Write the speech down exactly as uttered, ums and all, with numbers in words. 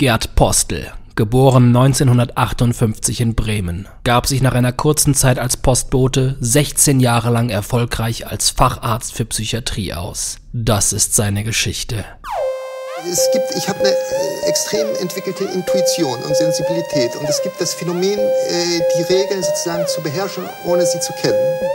Gerd Postel, geboren neunzehnhundertachtundfünfzig in Bremen, gab sich nach einer kurzen Zeit als Postbote sechzehn Jahre lang erfolgreich als Facharzt für Psychiatrie aus. Das ist seine Geschichte. Es gibt, ich habe eine äh, extrem entwickelte Intuition und Sensibilität und es gibt das Phänomen, äh, die Regeln sozusagen zu beherrschen, ohne sie zu kennen.